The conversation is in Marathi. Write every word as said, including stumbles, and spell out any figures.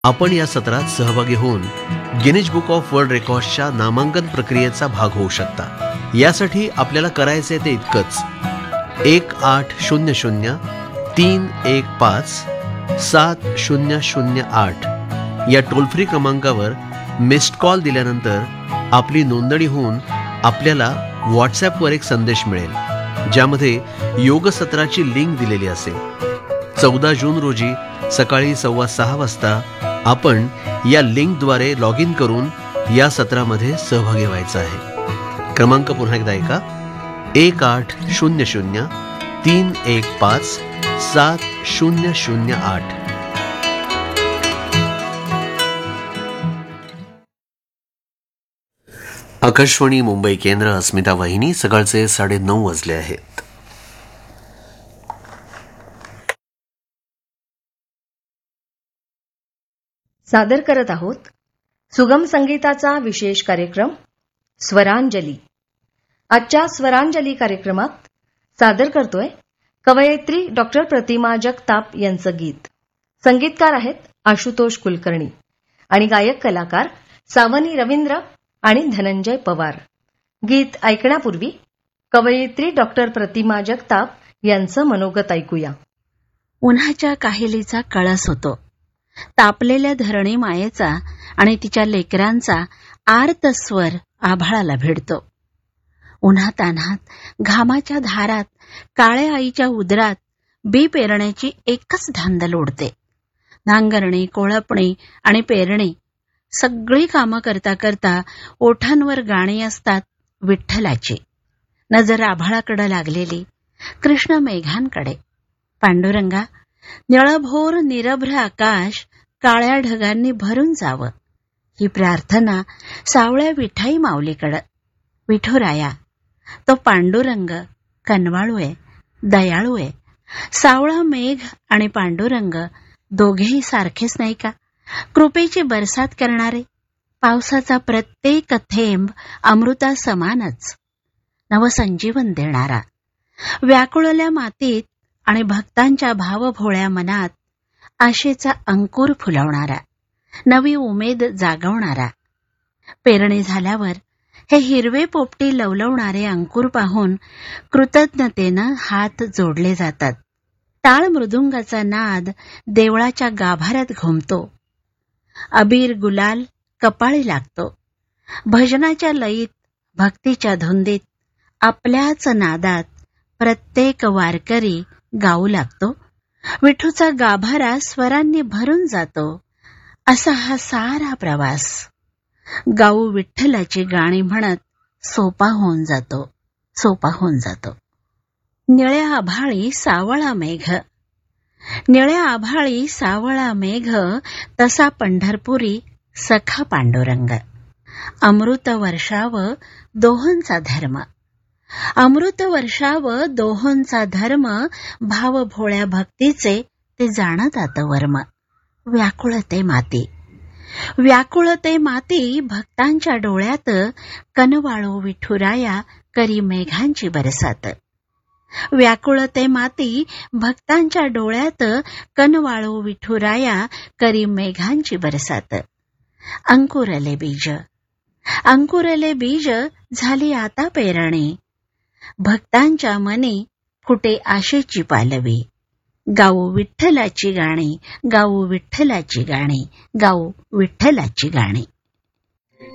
आपण या सत्रात सहभागी होऊन गिनीज बुक ऑफ वर्ल्ड रेकॉर्ड्सच्या नामांकन प्रक्रियेचा भाग होऊ शकता. यासाठी आपल्याला करायचे ते इतकंच, एक आठ शून्य शून्य तीन एक पाच सात शून्य शून्य आठ या टोल फ्री क्रमांकावर मिस्ड कॉल दिल्यानंतर आपली नोंदणी होऊन आपल्याला व्हॉट्सॲपवर एक संदेश मिळेल, ज्यामध्ये योग सत्राची लिंक दिलेली असेल. चौदा जून रोजी सकाळी सव्वा सहा वाजता आपण या लिंकद्वारे लॉग इन करून या सत्रामध्ये सहभागी व्हायचं आहे. क्रमांक पुन्हा एकदा ऐका, एक आठ शून्य शून्य तीन एक पाच सात शून्य शून्य आठ. आकाशवाणी मुंबई केंद्र, अस्मिता वाहिनी. सकाळचे साडे नऊ वाजले आहेत. सादर करत आहोत सुगम संगीताचा विशेष कार्यक्रम स्वरांजली. आजच्या स्वरांजली कार्यक्रमात सादर करतोय कवयित्री डॉक्टर प्रतिमा जगताप यांचं गीत. संगीतकार आहेत आशुतोष कुलकर्णी आणि गायक कलाकार सावनी रवींद्र आणि धनंजय पवार. गीत ऐकण्यापूर्वी कवयित्री डॉक्टर प्रतिमा जगताप यांचं मनोगत ऐकूया. उन्हाच्या काहिलीचा कळस होतो, तापलेल्या धरणी मायेचा आणि तिच्या लेकरांचा आर्त स्वर आभाळाला भिडतो. उन्हातान्हात घामाच्या धारात काळ्या आईच्या उदरात बी पेरण्याची एकच धांदल उडते. नांगरणी, कोळपणी आणि पेरणी सगळी कामं करता करता ओठांवर गाणी असतात विठ्ठलाची. नजर आभाळाकडे लागलेली, कृष्ण मेघांकडे. पांडुरंगा, निळभोर निरभ्र आकाश काळ्या ढगांनी भरून जावं, ही प्रार्थना सावळ्या विठाई माऊलीकडं. विठुराया, तो पांडुरंग कनवाळू आहे, दयाळू आहे. सावळा मेघ आणि पांडुरंग दोघेही सारखेच नाही का? कृपेची बरसात करणारे, पावसाचा प्रत्येक थेंब अमृता समानच, नवसंजीवन देणारा, व्याकुळल्या मातीत आणि भक्तांच्या भावभोळ्या मनात आशेचा अंकुर फुलवणारा, नवी उमेद जागवणारा. पेरणी झाल्यावर हे हिरवे पोपटी लवलवणारे अंकुर पाहून कृतज्ञतेनं हात जोडले जातात. टाळ मृदुंगाचा नाद देवळाच्या गाभाऱ्यात घुमतो. अबीर गुलाल कपाळी लागतो. भजनाच्या लयीत, भक्तीच्या धुंदीत, आपल्याच नादात प्रत्येक वारकरी गाऊ लागतो. विठूचा गाभारा स्वरांनी भरून जातो. असा हा सारा प्रवास गाऊ विठ्ठलाची गाणी म्हणत सोपा होऊन जातो, सोपा होऊन जातो. निळ्या आभाळी सावळा मेघ, निळ्या आभाळी सावळा मेघ, तसा पंढरपुरी सखा पांडुरंग. अमृत वर्षाव दोहोंचा धर्म, अमृत वर्षाव दोहोंचा धर्म, भाव भोळ्या भक्तीचे ते जाणतात वर्म. व्याकुळते माती, व्याकुळते माती भक्तांच्या डोळ्यात, कनवाळू विठुराया करी मेघांची बरसात. व्याकुळते माती भक्तांच्या डोळ्यात, कनवाळू विठुराया करी मेघांची बरसात. अंकुरले बीज, अंकुरले बीज झाली आता पेरणी, भक्तांच्या मनी फुटे आशेची पालवी. गाऊ विठ्ठलाची गाणी, गाऊ विठ्ठलाची गाणी, गाऊ विठ्ठलाची गाणी.